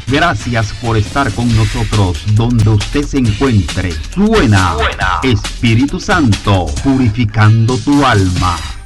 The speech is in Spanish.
Gracias por estar con nosotros donde usted se encuentre. Suena Espíritu Santo, purificando tu alma.